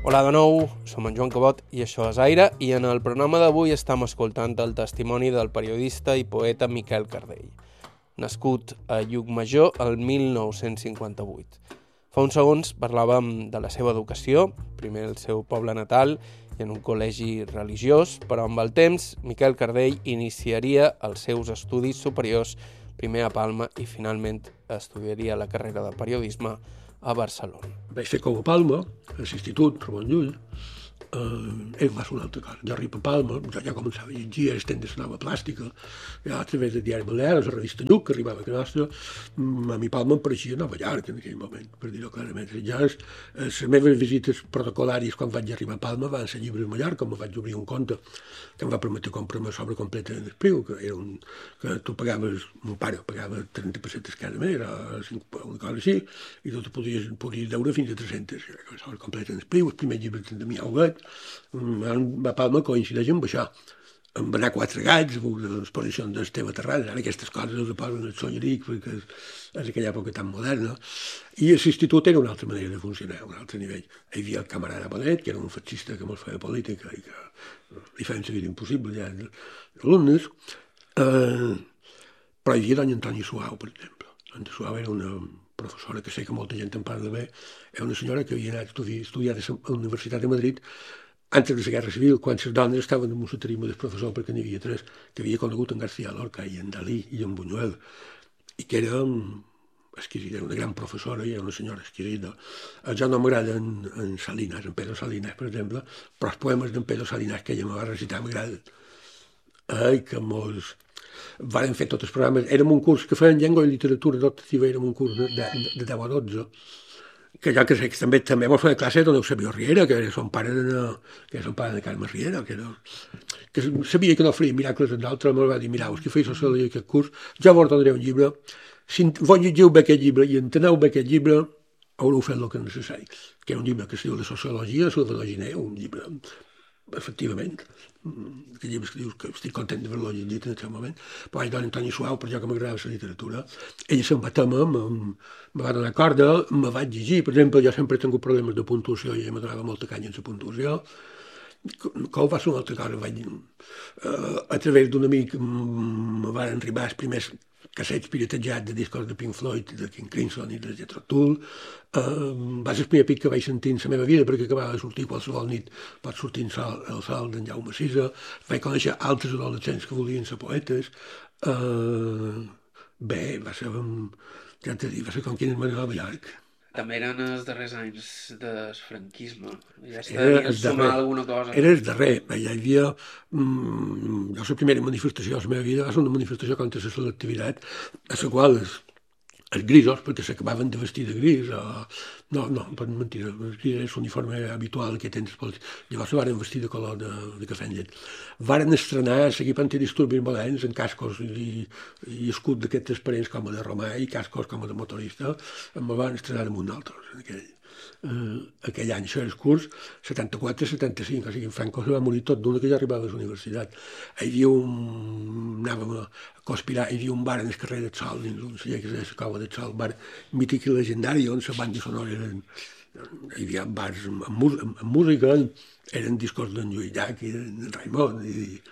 Hola de nou, som en Joan Cabot i això és Aire, i en el programa d'avui estem escoltant el testimoni del periodista i poeta Miquel Cardell, nascut a Llucmajor el 1958. Fa uns segons parlàvem de la seva educació, primer al seu poble natal i en un col·legi religiós, però amb el temps Miquel Cardell iniciaria els seus estudis superiors, primer a Palma i finalment estudiaria la carrera de periodisme a Barcelona. Vaig fer com a Palma, a l'institut, Ramon Llull. Ell va ser una altra cosa. Jo arribo a Palma, jo ja començava a llegir estendis de nova plàstica, ja a través del diari Balears, la revista Lluc, que arribava a casa nostra. A mi Palma em pareixia Nova York en aquell moment, per dir-ho clarament. Ja les meves visites protocolàries quan vaig arribar a Palma van ser llibres a Mallorca, on me vaig obrir un compte que em va permetre comprar-me sobre completa en Espriu, que era que tu pagaves, mon pare pagava 30 pessetes cada mes, era una cosa així, i tu podies deure fins a 300, sobre completa en Espriu, els primers llibres de mi Auguet. A Palma coincideix amb això, amb anar a Quatre Gats, a veure l'exposició d'Esteve Terrades. Ara aquestes coses les posen al Solleric, perquè és aquella època tan moderna. I l'institut era una altra manera de funcionar, un altre nivell. Hi havia el camarada Bonet, que era un fascista que mos feia política i que li feien la vida impossible ja als alumnes. Però hi havia doña Antònia Suau, per exemple. Doña Suau era una professora que sé que molta gent en parla bé, és una senyora que havia anat a estudiar a la Universitat de Madrid antes de la Guerra Civil, quan les dones estaven en un soterisme del professor, perquè n'hi havia tres, que havia conegut en García Lorca i en Dalí i en Buñuel, i que era exquisida, era una gran professora i era una senyora exquisida. Jo no m'agrada en Salinas, en Pedro Salinas, per exemple, però els poemes d'en Pedro Salinas que ella me va recitar m'agraden. I que mos varen fer tots els programes. Érem un curs que feien llengua i literatura adoptativa, érem un curs de 10 a 12, que jo que sé que també mos feia classe de Eusebio Riera, que era son pare de Carme Riera, que sabia que no faria miracles en d'altres, me'l va dir, mirau, que feia sociologia aquest curs, jo vos donaré un llibre, si vos llegiu bé aquest llibre i enteneu bé aquest llibre, haureu fet el que és necessari, que era un llibre que es diu de sociologia, Salvador Giner, un llibre efectivament, que llibres que dius que estic content d'haver-lo llegit en aquest moment, però vaig donar Antoni Suau, per jo que m'agradava la literatura, ella se'n va témer, me va donar corda, me vaig llegir, per exemple, jo sempre he tingut problemes de puntuació i ella me donava molta canya en la puntuació, que ho va ser una altra cosa, a través d'un amic me van arribar els primers cassets piratejats de discos de Pink Floyd, de King Crimson i de Jethro Tull. Va ser el primer pic que vaig sentir en la meva vida, perquè acabava de sortir qualsevol nit, pot sortir el sol d'en Jaume Sisa. Vaig conèixer altres adolescents que volien ser poetes. Bé, va ser, ja t'he dit, va ser com quin és Nova York. També eren els darrers anys del franquisme. Ja s'havia sumar alguna cosa. Era el darrer. Ja hi havia... Jo, la primera manifestació de la meva vida va ser una manifestació contra la selectivitat, a la qual els grisos, perquè s'acabaven de vestir de gris, no, per mentida, el gris és l'uniforme habitual que tens els polítics. Llavors se varen vestir de color de cafè amb llet. Varen estrenar l'equip antidisturbis moderns en cascos i escut d'aquests transparents com a de romà i cascos com a de motorista, em van estrenar damunt d'altres aquell any. Això era el curs 74-75, o sigui, en Franco se va morir tot d'una que ja arribava a la universitat. Hi havia anàvem a conspirar, hi havia un bar en el carrer del Sol, dins un celler que es deia la Cova del Sol, bar mític i legendari, on la banda sonora eren... Hi havia bars amb música, eren discos d'en Lluís Llach i d'en Raimon,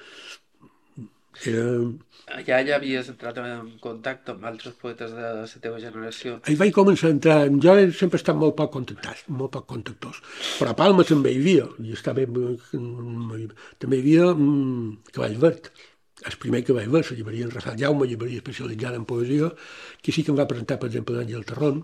Ja havies entrat en contacte amb altres poetes de la teva generació? Hi vaig començar a entrar, jo sempre he estat molt poc contactós, però a Palma també hi havia, també hi havia Cavall Verd, el primer que vaig veure, la llibreria en Rafael Jaume, llibreria especialitzada en poesia, que sí que em va presentar, per exemple, l'Àngel Terrón,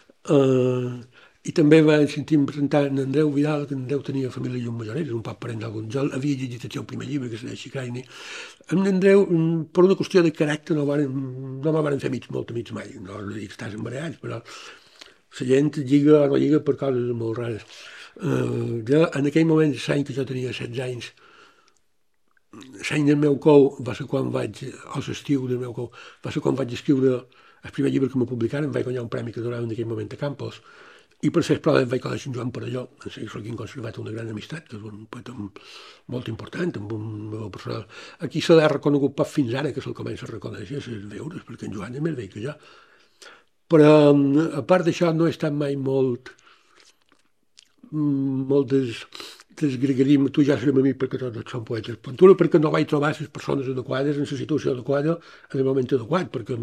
i també vaig sentir-me presentar en Andreu Vidal, que en Andreu tenia família i un majoret, un poc parent d'algun. Jo havia llegit el seu primer llibre, que es deia Xicaini. En Andreu, per una qüestió de caràcter, no me van fer molt amics mai. No dic que estàs embarallats, però la gent lliga o no lliga per coses molt rares. Jo, en aquell moment, l'any que jo tenia 16 anys, l'any del meu cou va ser quan vaig, o l'estiu del meu cou, va ser quan vaig escriure el primer llibre que me publicaren, vaig guanyar un premi que donava en aquell moment a Campos, i per ser prova vaig conèixer en Joan Perelló, en seguir que he conservat una gran amistat, que és un poeta molt important, amb un meu personal. Aquí se l'ha reconegut poc fins ara, que se'l comença a reconèixer, els veures, perquè en Joan és més vell que jo. Però, a part d'això, no he estat mai molt... moltes dels gregarismes, tu ja serem amics perquè tots són poetes. Puntura perquè no vaig trobar les persones adequades en la situació adequada en el moment adequat, perquè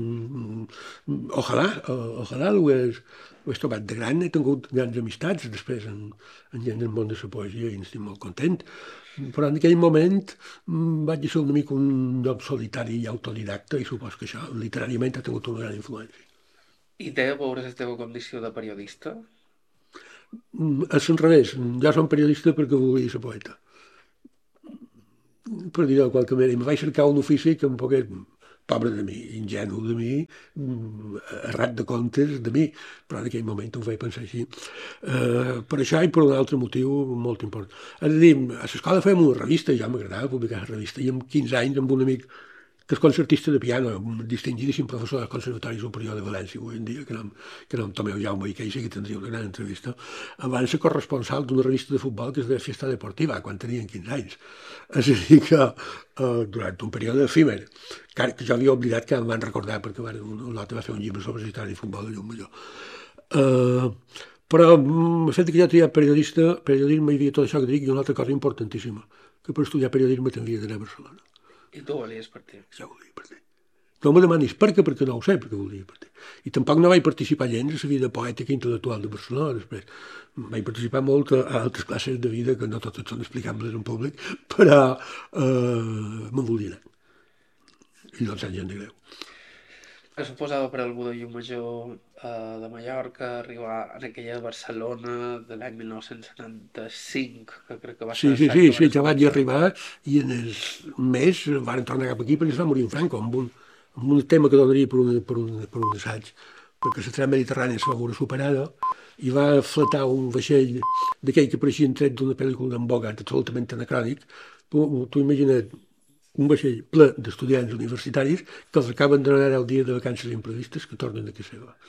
ojalà ho hagués trobat de gran, he tingut grans amistats després en gent del món de la poesia i estic molt content. Però en aquell moment vaig ser una mica un lloc solitari i autodidacta i supos que això literàriament ha tingut una gran influència. I té a veure la teva condició de periodista? És l'inrevés, jo som periodista perquè volia ser poeta. Per dir-ho de qualque manera, em vaig cercar un ofici que em pogués, pobre de mi, ingenu de mi, errat de comptes de mi, però en aquell moment ho vaig pensar així. Per això i per un altre motiu molt important. És a dir, a l'escola fèiem una revista, ja m'agradava publicar la revista, i amb 15 anys amb un amic que és concertista de piano, un distingidíssim professor del Conservatori Superior de València avui en dia, que nom Tomeu Jaume i que així que tindria una gran entrevista, van ser corresponsal d'una revista de futbol que es deia Fiesta Deportiva, quan tenien 15 anys. És a dir que durant un període efímer, que jo havia oblidat que em van recordar perquè un altre va fer un llibre sobre la història de futbol de Llumallor. Però el fet que jo triat periodisme hi havia tot això que dic i una altra cosa importantíssima, que per estudiar periodisme t'havia d'anar a Barcelona. I tu volies partir? Ja ho volia partir. No me demanis perquè no ho sé, perquè volia partir. I tampoc no vaig participar gens a la vida poètica i intel·lectual de Barcelona, després. Vaig participar molt a altres classes de vida que no totes són explicables en públic, però me'n volia anar. I no em sap gens de greu. Suposava per algú de Llucmajor de Mallorca arribar en aquella Barcelona de l'any 1975, que crec que va ser... Sí, ja vaig arribar i en el mes van tornar cap aquí perquè es va morir en Franco, amb un tema que donaria per un assaig, perquè la trama mediterrània se va veure superada i va fletar un vaixell d'aquell que pareixia tret d'una pel·lícula d'en Bogart, absolutament anacrònic. Tu imagina't un vaixell ple d'estudiants universitaris que els acaben de donar el dia de vacances imprevistes que tornen a casa seva.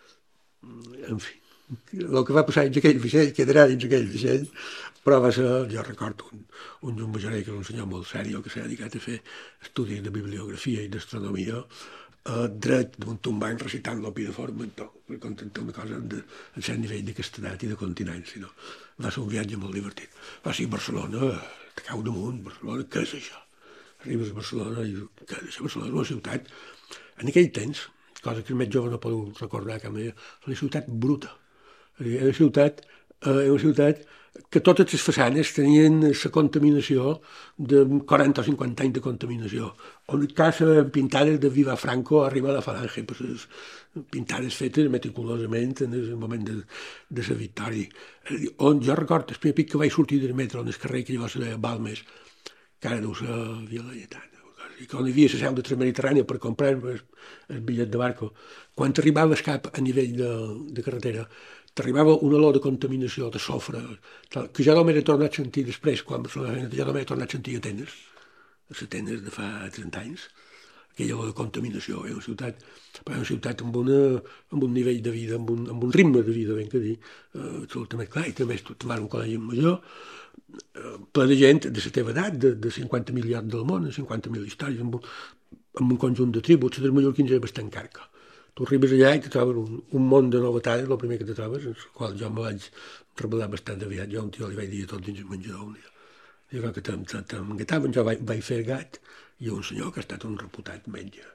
En fi, el que va passar dins aquell vaixell quedarà dins aquell vaixell, però va ser, jo recordo, un majorell que era un senyor molt sèrio que s'ha dedicat a fer estudis de bibliografia i d'astronomia dret d'un tombant recitant l'opideform per contentar una cosa en cert nivell de castedat i de continència. No? Va ser un viatge molt divertit. Va ser Barcelona, te cau damunt, Barcelona, què és això? Arribes a Barcelona i què és Barcelona? És una ciutat, en aquell temps, cosa que els més joves no podeu recordar que és una ciutat bruta. Era una ciutat que totes les façanes tenien la contaminació de 40 o 50 anys de contaminació. On casa pintades de Viva Franco arriba a la Falange, pues, pintades fetes meticulosament en el moment de la victòria. On jo recordo el primer pic que vaig sortir del metro en el carrer que llavors era Balmes, que ara deu ser Via Laietana, i quan hi havia la seu de Transmediterrània per comprar el bitllet de barco, quan t'arribaves cap a nivell de carretera, t'arribava una olor de contaminació, de sofre, que ja no m'he tornat a sentir després, quan ja no m'he tornat a sentir a Atenes de fa 30 anys, aquella olor de contaminació. És una ciutat amb un nivell de vida, amb un ritme de vida, ben que dir, absolutament clar. I també tu vas a un col·legi major, ple de gent de la teva edat, de 50.000 llocs del món, 50.000 històries, amb un conjunt de tributs. Els mallorquins era bastant carca. Tu arribes allà i te trobes un món de novetades, el primer que te trobes, en el qual jo me vaig rebel·lar bastant aviat. Jo un tio li vaig dir tot dins el menjador un dia. Diu que t'engataven, jo vaig fer gat, i un senyor que ha estat un reputat metge,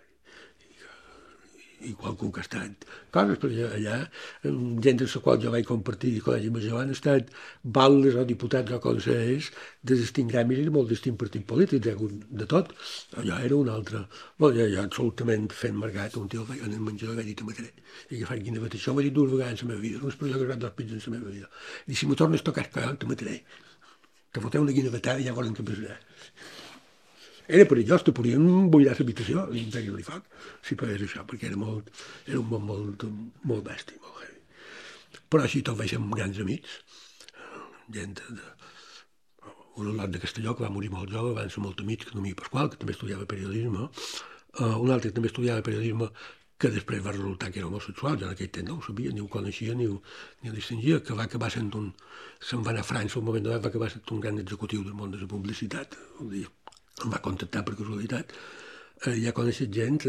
i qualcú que ha estat coses, perquè allà, gent amb la qual jo vaig compartir el col·legi major han estat baldes o diputats o consellers de distints gremis i de molt distints partits polítics, hi ha hagut de tot. Allò era un altre... Bueno, jo absolutament fent margat, un tio en el menjador vaig dir, te mataré. I que faig guinevet. Això ho he dit 2 vegades en la meva vida, una expressió que he usat 2 pits en la meva vida. I si me tornes a tocar el collon, te mataré. Te foteu una guinevetada i ja veurem què passarà. Era perillós, te podien buidar l'habitació i entregar-li foc, si pagués això, perquè era un món molt bèstia, molt heavy. Però així tot vaig ser amb grans amics, gent un lot de Castelló que va morir molt jove, van ser molt amics, que no m'hi Pasqual, que també estudiava periodisme, un altre que també estudiava periodisme, que després va resultar que era homosexual, jo en aquell temps no ho sabia, ni ho coneixia, ni ho distingia, que va acabar sent se'n va anar a França, un moment donat va acabar sent un gran executiu del món de la publicitat, em va contactar per casualitat, ja coneixes gent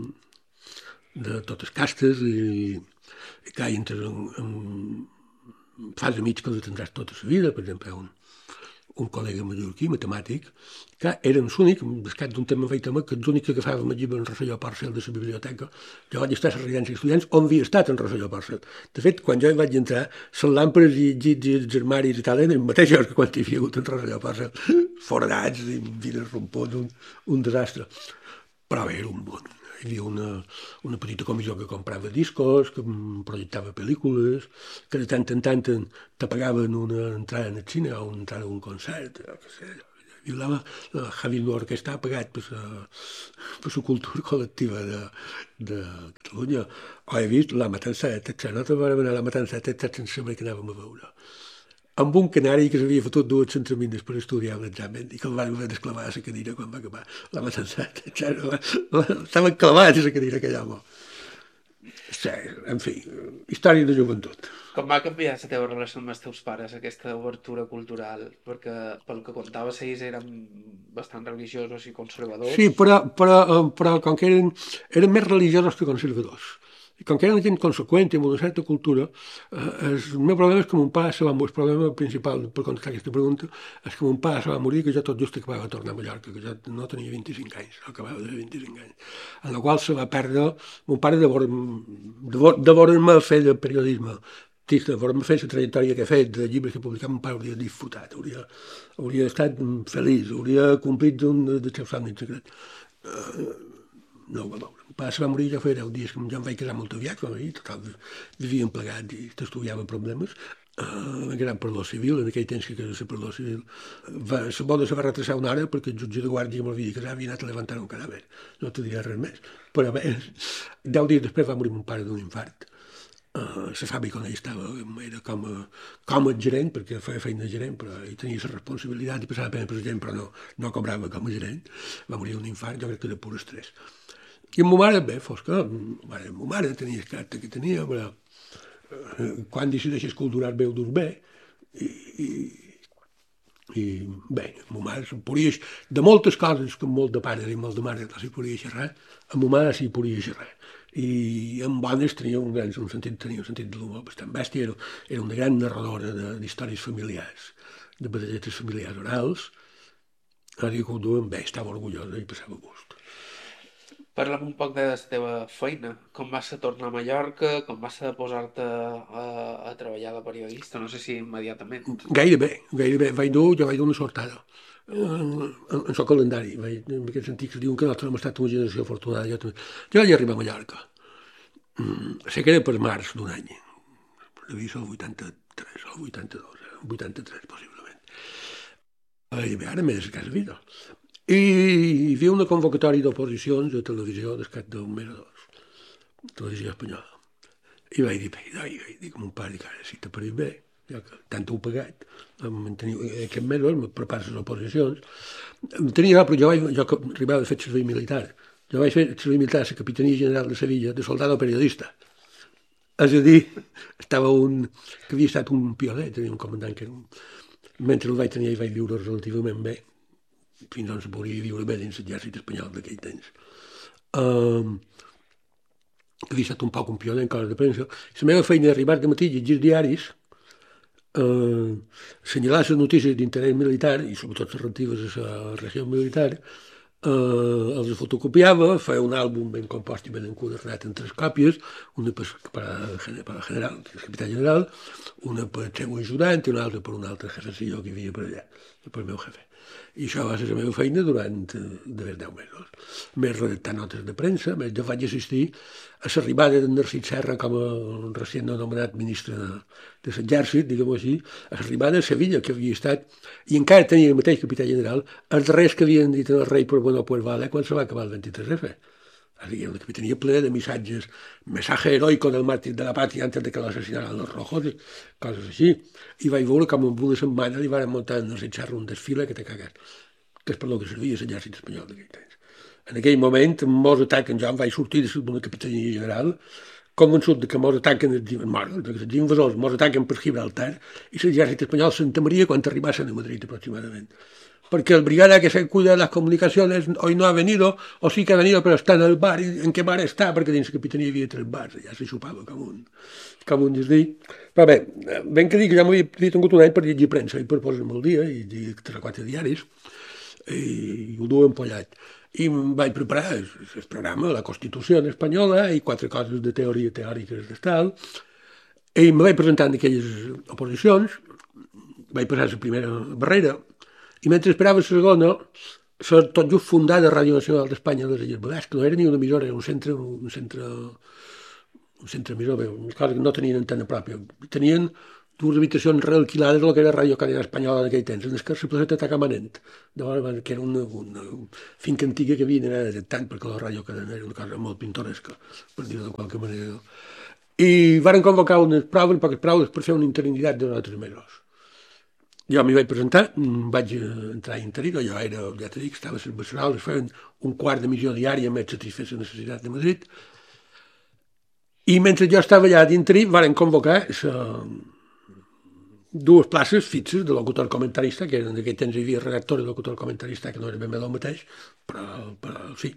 de totes castes i clar, entres en fas amics que els tindràs tota la vida, per exemple, un col·lega mallorquí, matemàtic, que eren l'únic, descat d'un tema feia tema, que els únics que agafàvem el llibre en Rosselló Porcel de la biblioteca. Jo vaig estar a la residència d'estudiants on havia estat en Rosselló Porcel. De fet, quan jo hi vaig entrar, les làmperes i llits i els armaris i tal eren mateixos que quan hi havia hagut en Rosselló Porcel. Foradats i vidres rompons, un desastre. Però bé, era un món. Hi havia una petita comissió que comprava discos, que projectava pel·lícules, que de tant en tant te pagaven una entrada en el cine o una entrada a un concert, jo què sé. La Javi Orquestra ha pagat per la cultura col·lectiva de Catalunya. O he vist la Matanzeta, no te van anar a la Matanzeta sense saber que anàvem a veure. Amb un canari que s'havia fotut 2 centramines per estudiar l'examen i que el van haver d'esclavar a la cadira quan va acabar la Matanzeta. Estava clavat a la cadira aquell home. Sí, en fi, història de joventut. Com va canviar la teva relació amb els teus pares, aquesta obertura cultural? Perquè, pel que contaves, ells eren bastant religiosos i conservadors. Sí, però com que eren més religiosos que conservadors. I com que eren gent conseqüent i amb una certa cultura, el meu problema és que mon pare se va morir. El problema principal per contestar aquesta pregunta és que mon pare se va morir, que jo tot just acabava de tornar a Mallorca, que jo no tenia 25 anys, acabava de 25 anys. En la qual se va perdre mon pare de veure'm fer de periodisme, de veure'm fer la trajectòria que he fet, de llibres que he publicat, mon pare hauria disfrutat, hauria estat feliç, hauria complit un dels seus somnis secrets. No ho va veure. El pare se va morir, ja feia 10 dies, que jo em vaig casar molt aviat, com a dir, total, vivíem plegats i t'estudiava problemes. Gran perdó civil, en aquell temps que era la perdó civil. La boda se va retrasar una hora perquè el jutge de guàrdia que m'havia de casar havia anat a levantar un cadàver. No te diré res més. Però bé, 10 dies després va morir mon pare d'un infart. La fàbrica on ell estava era com a gerent, perquè feia feina de gerent, però ell tenia la responsabilitat i passava pena per la gent, però no cobrava com a gerent. Va morir d'un infart, jo crec que de pur estrès. I amb ma mare, bé, fos que ma mare tenia el caràcter que tenia, però quan decideixes culturar bé ho dus bé, i bé, ma mare se'n podia, de moltes coses que molt de pare i molt de mare no s'hi podia xerrar, amb ma mare s'hi podia xerrar. I en bones tenia un sentit de l'humor bastant bèstia, era una gran narradora d'històries familiars, de batalletes familiars orals, ara que ho duen bé, estava orgullosa i passava gust. Parla'm un poc de la teva feina. Com vas tornar a Mallorca? Com vas posar-te a treballar de periodista? No sé si immediatament. Gairebé. Jo vaig dur una sortada. En el calendari, en aquest sentit que diuen que nosaltres hem estat una generació afortunada. Jo vaig arribar a Mallorca. Sé que era per març d'un any. Devia ser el 83 o el 82, 83 possiblement. Ara m'he casa vida. I hi havia una convocatòria d'oposicions a televisió d'escat d'un mes o dos, televisió espanyola. I vaig dir, dic a mon pare, ara si t'ha parit bé, ja que tant ho he pagat, aquests mesos me preparo les oposicions. Tenia, però jo arribava a fer servei militar. Jo vaig fer servei militar a la Capitania General de Sevilla, de soldado periodista. És a dir, estava que havia estat un pioner, tenia un comandant que mentre el vaig tenir vaig viure relativament bé, fins on se podia viure bé dins l'exèrcit espanyol d'aquell temps. Que havia estat un poc un pioner en coses de premsa. La meva feina d'arribar de matí, llegir diaris, assenyalar les notícies d'interès militar, i sobretot les relatives a la regió militar, els fotocopiava, feia un àlbum ben compost i ben enquadernat en 3 còpies, una per al general, el capità general, una per el seu ajudant i una altra per un altre jefecillo que hi havia per allà, per el meu jefe. I això va ser la meva feina durant d'haver 10 mesos. Més redactar notes de premsa, més jo vaig assistir a l'arribada d'en Narcís Serra com a recient anomenat ministre de l'exèrcit, diguem-ho així, a l'arribada a Sevilla, que havia estat, i encara tenia el mateix capità general, els darrers que havien dit al rei per bueno pues vale, quan se va acabar el 23F. Hi ha una capitania plena de missatges, mensaje heroico del màrtir de la pàtria antes de que l'assasinaran los rojos, coses així. I vaig veure com en una setmana li van muntar en el Serra un desfile que t'ha cagat, que és per lo que servia l'exèrcit espanyol d'aquell temps. En aquell moment mos ataquen, jo em vaig sortir d'una capitania general, convençut que mos ataquen els invasors, mos ataquen per Gibraltar, i l'exèrcit espanyol s'entamaria quan arribassin a Madrid aproximadament. porque el brigada que se cuida de las comunicaciones hoy no ha venido, o sí que ha venido pero está en el bar, en què bar està? Perquè dins la capitania hi havia 3 bars, ja se xupava com un desdí. Però bé, ben que dic, ja m'havia tingut un any per llegir premsa i per posar-me al dia, i llegir 3 o 4 diaris, i ho duo empollat. I em vaig preparar el programa, la Constitució espanyola, i 4 coses de teoria teòriques d'estal, i me vaig presentar en aquelles oposicions, vaig passar la primera barrera, i mentre esperava la segona, tot just fundada Ràdio Nacional d'Espanya a les Illes Balears, que no era ni una emissora, era un centre emissor, una cosa que no tenien antena pròpia. Tenien 2 habitacions realquilades del que era Ràdio Cadena Espanyola en aquell temps, en el que la placeta Tacamanent, que era una finca antiga que havien anat tant, perquè la Ràdio Cadena era una cosa molt pintoresca, per dir-ho de qualque manera. I varen convocar unes proves, poques proves, per fer una interinitat de 3 mesos. Jo m'hi vaig presentar, vaig entrar a interí, jo era, ja t'he dit, estava a les Besserals, es feien un quart d'emissió diària, més satisfer la necessitat de Madrid, i mentre jo estava allà d'interí varen convocar 2 places fixes de locutor comentarista, que en aquell temps hi havia redactor i locutor comentarista, que no era ben bé el mateix, però sí.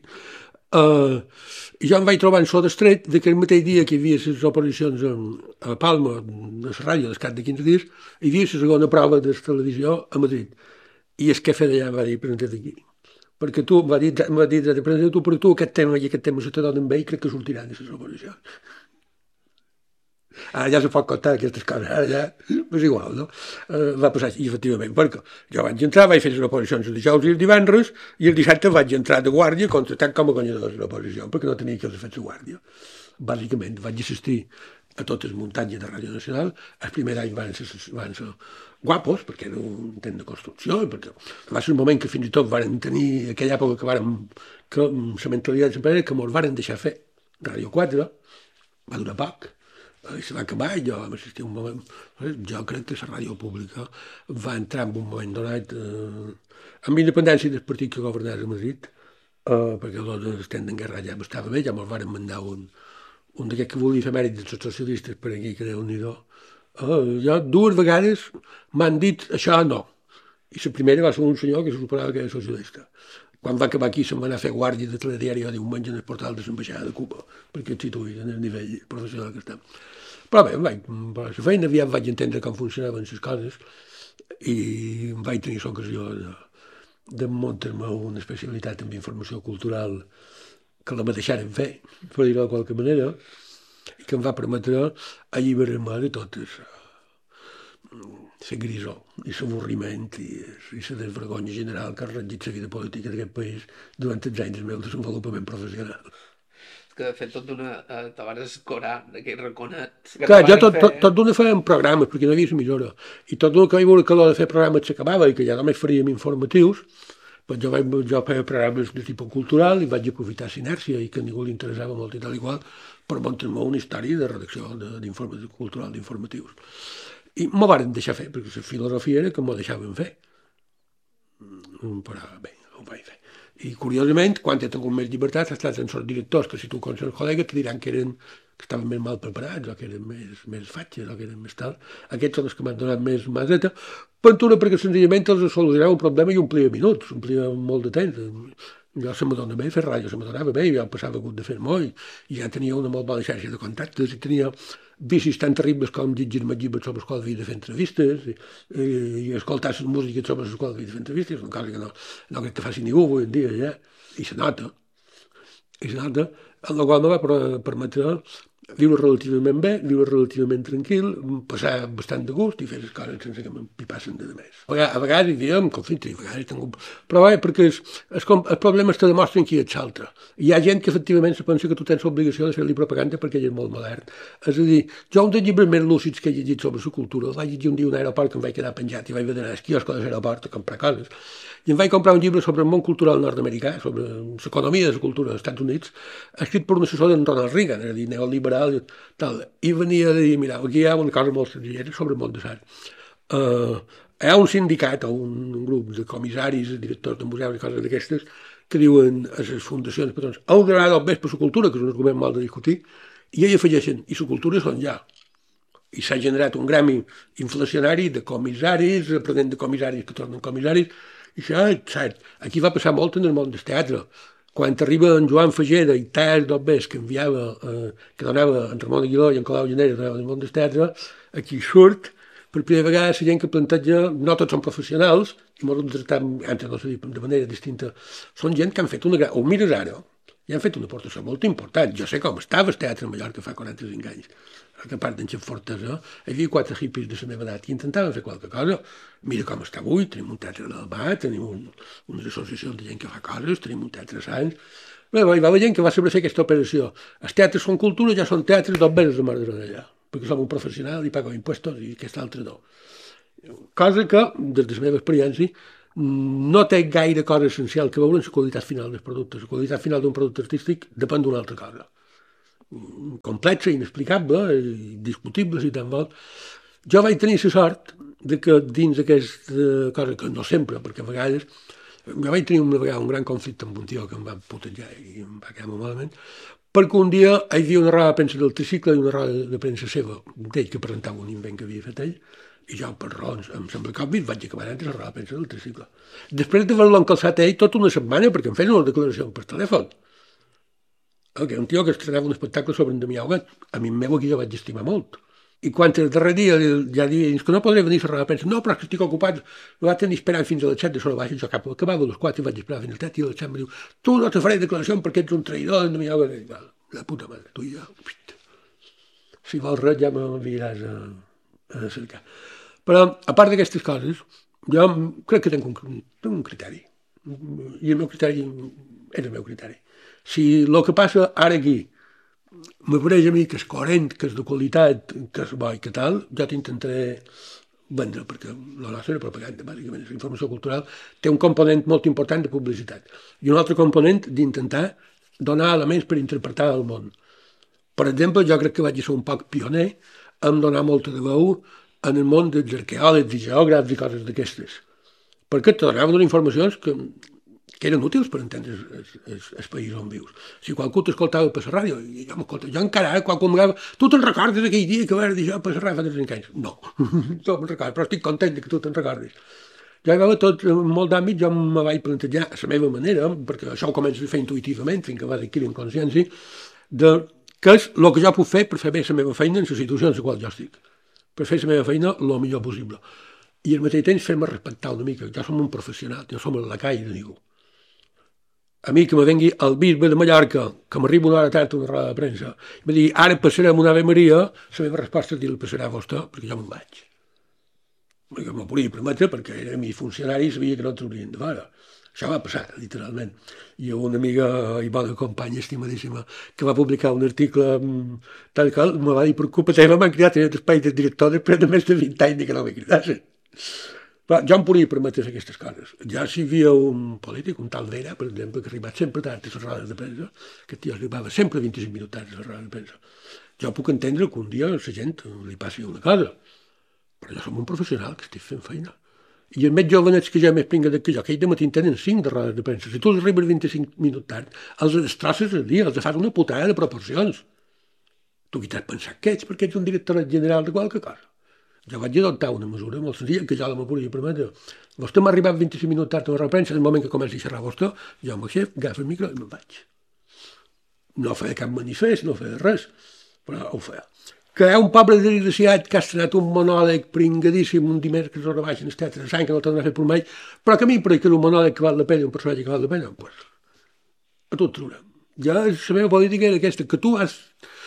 I jo em vaig trobar en so d'estret que el mateix dia que hi havia les oposicions a Palma, a la ràdio, al cap de 15 dies, hi havia la segona prova de la televisió a Madrid. I el jefe d'allà em va dir, presenta't aquí. Perquè tu, em va dir, presenta't tu, perquè tu aquest tema se te donen bé i crec que sortiran de les oposicions. Ara ja se pot contar aquestes coses, ara ja és igual, no? Va passar així, efectivament, perquè jo vaig entrar, vaig fer les oposicions el dijous i el divendres, i el dissabte vaig entrar de guàrdia contratant com a guanyador de l'oposició, perquè no tenia que fer la guàrdia. Bàsicament, vaig assistir a totes les muntanyes de Ràdio Nacional. El primer any van ser guapos, perquè era un temps de construcció, perquè va ser un moment que fins i tot varen tenir, aquella època que la mentalitat sempre era que mos varen deixar fer Ràdio 4, va durar poc, i se va acabar, i jo vam assistir un moment. Jo crec que la ràdio pública va entrar en un moment donat amb independència del partit que governava a Madrid, perquè el temps en guerra ja estava bé, ja mos varen mandar un d'aquests que volia fer mèrit dels socialistes per aquí, que Déu-n'hi-do. Jo 2 vegades m'han dit això no, i la primera va ser un senyor que se suposava que era socialista. Quan va acabar aquí se'n va anar a fer guàrdia de telediari o diumenge en el portal de l'ambaixada de Cuba, perquè et situïs en el nivell professional que estem. Però bé, la feina aviat vaig entendre com funcionaven les coses i vaig tenir l'ocasió de muntar-me una especialitat en informació cultural que la me deixaren fer, per dir-ho de qualque manera, i que em va permetre alliberar-me de totes la grisor i l'avorriment i la desvergonya general que ha regit la vida política d'aquest país durant els anys del meu desenvolupament professional. Que de fet tot d'una te vas escorar d'aquell raconet. Clar, jo tot d'una fèiem programes, perquè no hi havia emissora, i tot d'una que vaig veure que l'hora de fer programes s'acabava i que ja només faríem informatius, doncs jo feia programes de tipus cultural i vaig aprofitar l'inèrcia i que a ningú li interessava molt i tal igual per muntar-me una història de redacció cultural d'informatius. I m'ho varen deixar fer, perquè la filosofia era que m'ho deixaven fer. Però bé, ho vaig fer. I curiosament, quan he tingut més llibertat, ha estat en els directors, que si tu coneixes els col·legues, te diran que estaven més mal preparats, o que eren més fatxes, o que eren més tal. Aquests són els que m'han donat més maseta, pentura perquè senzillament els solucionava un problema i omplia minuts, omplia molt de temps. Jo se m'adona bé fer ràdio, se m'adonava bé, jo em passava hagut de fer molt, i ja tenia una molt bona xarxa de contactes, i tenia vicis tan terribles com llegir-me llibres sobre els quals havia de fer entrevistes i escoltar les músiques sobre les quals havia de fer entrevistes, una cosa que no crec que faci ningú avui en dia ja, i se nota, en la qual me va permetre viure relativament bé, viure relativament tranquil, passar bastant de gust i fer les coses sense que m'empipassen de més. A vegades diem conflicte, a vegades tengo... Però bé, perquè els problemes te demostren qui ets l'altre. Hi ha gent que efectivament se pensa que tu tens l'obligació de fer-li propaganda perquè ell és molt modern. És a dir, jo un dels llibres més lúcids que he llegit sobre la cultura, el vaig llegir un dia a un aeroport que em vaig quedar penjat i vaig anar al quiosc de l'aeroport a comprar coses. I em vaig comprar un llibre sobre el món cultural nord-americà, sobre l'economia de la cultura dels Estats Units, escrit per un assessor d'en Ronald Reagan, és a dir, neoliberal, tal. I venia a dir, mira, aquí hi ha una cosa molt senzilla sobre el món de l'art. Hi ha un sindicat o un grup de comissaris, directors de museus i coses d'aquestes, que diuen a les fundacions patrons, heu d'anar del més per la cultura, que és un argument mal de discutir, i ells afegeixen, i la cultura són ja. I s'ha generat un gremi inflacionari de comissaris, aprenent de comissaris que tornen comissaris, I això és cert. Aquí va passar molt en el món del teatre. Quan arriba en Joan Fageda i Tàs d'Obbers, que enviava, que donava en Ramon Aguiló i en Colau Llanera, donaven el món del teatre, aquí surt per primera vegada la gent que planteja, no tots són professionals, i molts han tractat, antes no s'ha dit de manera distinta, són gent que han fet una gran, ho mires ara, i han fet una aportació molt important. Jo sé com estava el teatre a Mallorca fa 45 anys, que a part d'en Xef Fortesa, hi havia 4 hippies de la meva edat i intentaven fer qualque cosa. Mira com està avui, tenim un teatre del Mar, tenim unes associacions de gent que fa coses, tenim un teatre Sant. Bé, hi va haver gent que va saber fer aquesta operació. Els teatres són cultura, ja són teatres d'obres de Mare d'allà, perquè som un professional i pago impuestos i aquest altre no. Cosa que, des de la meva experiència, no té gaire cosa essencial que veure en la qualitat final dels productes. La qualitat final d'un producte artístic depèn d'una altra cosa. Complexa, inexplicable, discutible, si tan vol. Jo vaig tenir la sort de que dins d'aquesta cosa, que no sempre, perquè a vegades, jo vaig tenir una vegada un gran conflicte amb un tio que em va putejar i em va quedar molt malament, perquè un dia hi havia una roda de premsa del tricicle i una roda de premsa seva, d'ell que presentava un invent que havia fet ell, i jo, per raons, em sembla que obvi, vaig acabar antes la roda de premsa del tricicle. Després d'haver-lo encalçat ell tota una setmana, perquè em feien una declaració per telèfon, que era un tio que estrenava un espectacle sobre en Damià Huguet. A mi meu aquí jo vaig estimar molt. I quan el darrer dia ja diuen que no podré venir a la roda de premsa, no, però és que estic ocupat, me va tenir esperant fins a les 7 de sola baixa, jo cap acabava a les 4 i vaig esperar fins a les 7 i a les 7 em diu, tu no te faré declaració perquè ets un traïdor en Damià Huguet. La puta mare, tu i jo. Si vols res ja m'enviaràs a cercar. Però, a part d'aquestes coses, jo crec que tinc un criteri. I el meu criteri és el meu criteri. Si el que passa ara aquí m'apareix a mi que és coherent, que és de qualitat, que és bo i que tal, jo t'intentaré vendre, perquè la nostra era propaganda, bàsicament. La informació cultural té un component molt important de publicitat i un altre component d'intentar donar elements per interpretar el món. Per exemple, jo crec que vaig ser un poc pioner en donar molta de veu en el món dels arqueòlegs i geògrafs i coses d'aquestes, perquè te donaven unes informacions que eren útils per entendre el país on vius. Si qualcú t'escoltava per la ràdio, i jo encara, quan m'agava, tu te'n recordes aquell dia que vas dir això per la ràdio fa 35 anys? No, no me'n recordo, però estic content que tu te'n recordis. Jo hi va haver tot, molt d'àmbit, jo me vaig plantejar a la meva manera, perquè això ho començo a fer intuïtivament, fins que vas adquirir consciència, de què és el que jo puc fer per fer bé la meva feina en la situació en la qual jo estic. Per fer la meva feina el millor possible. I al mateix temps fer-me respectar una mica. Jo som un professional, jo som el lacai de ningú. A mi que me vengui el bisbe de Mallorca, que m'arriba una hora tard a una roda de premsa, i me digui, ara passarem una Ave Maria, la meva resposta és dir-li, passarà a vostè, perquè jo me'n vaig. Perquè m'ho podia permetre, perquè era mi funcionari i sabia que no t'haurien de fora. Això va passar, literalment. I una amiga i bona companya, estimadíssima, que va publicar un article tal qual, me va dir, per culpa teva m'han cridat en l'espai de director després de més de 20 anys que no m'he cridat. Però jo em podia permetre fer aquestes coses. Ja si hi havia un polític, un tal Vera, per exemple, que arribava sempre tard a les rodes de premsa, que tio arribava sempre 25 minuts tard a les rodes de premsa. Jo puc entendre que un dia a la gent li passi una cosa, però jo som un professional que estic fent feina. I els més jovenets que ja més pinga que jo, que ells de matí tenen 5 de rodes de premsa. Si tu els arribes 25 minuts tard, els destrosses el dia, els fas una putada de proporcions. Tu qui t'has pensat que ets, perquè ets un director general de qualque cosa. Jo vaig adoptar una mesura molt senzilla que jo la me podia permetre. Vostè m'ha arribat 25 minuts tard a la premsa, en el moment que comenci a xerrar vostè, jo amb el xef agafo el micro i me'n vaig. No feia cap manifest, no feia res, però ho feia. Que hi ha un pobre desgraciat que ha estrenat un monòleg pringadíssim un dimecres a la baixa en el teatre de Sant, que no torna a fer per mai, però que a mi em pareix que és un monòleg que val la pena, un personatge que val la pena, doncs a tu et trobarem. Ja la meva política era aquesta, que tu has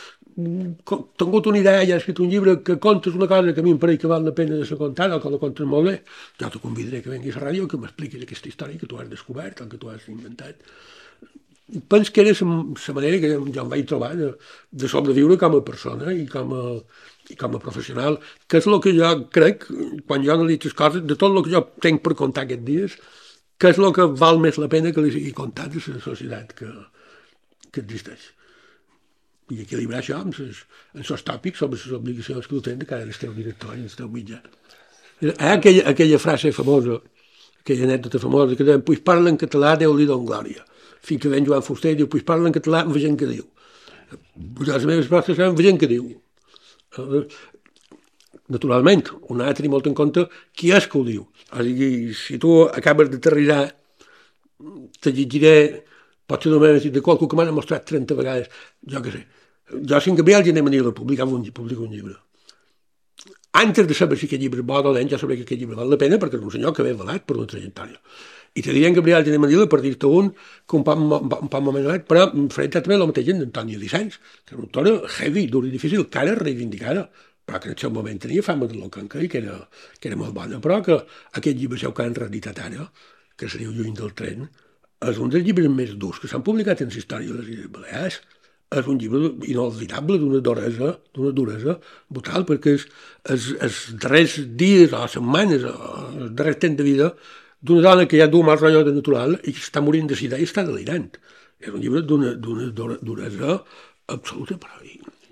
tingut una idea i has escrit un llibre que contes una cosa que a mi em pareix que val la pena de ser contada o que la contes molt bé, jo te convidaré que vinguis a ràdio que m'expliquis aquesta història que tu has descobert o que tu has inventat. Penso que era la manera que jo em vaig trobar de sobreviure com a persona i com a professional, que és el que jo crec, quan jo analitzo les coses, de tot el que jo tinc per contar aquests dies, que és el que val més la pena que li sigui contat a la societat que existeix. I equilibrar això amb els tòpics sobre les obligacions que tu tens de cada el teu director i el teu mitjà. Aquella frase famosa, aquella anècdota famosa, que deien, pues parla en català, Déu-li don glòria. Fins que ven Joan Fuster i diu, pues parla en català, vegem què diu. Les meves respostes seran, vegem què diu. naturalment, un ha de tenir molt en compte qui és que ho diu. O sigui, si tu acabes d'aterrissar, te llegiré, potser només de qualcú que m'ha demostrat 30 vegades, jo què sé. Jo, si en Gabriel Gené Manila publica un llibre, antes de saber si aquest llibre és bo o dolent, ja sabré que aquest llibre val la pena perquè és un senyor que ve avalat per una trajectòria. I te diré en Gabriel Gené Manila per dir-te un que un poc moment, però faré també el mateix en Antònia Vicens, que és una autora heavy, dura i difícil, que ara reivindicada, però que en el seu moment tenia fama de locanca i que era molt bona, però que aquest llibre seu que han reeditat ara, que se diu Lluny del tren, és un dels llibres més durs que s'han publicat en la història de les Illes Balears. És un llibre inolvidable, d'una duresa brutal, perquè els darrers dies o setmanes o els darrers temps de vida d'una dona que ja du mal rotllo de natural i que està morint de sida i està delirant. És un llibre d'una duresa absoluta, però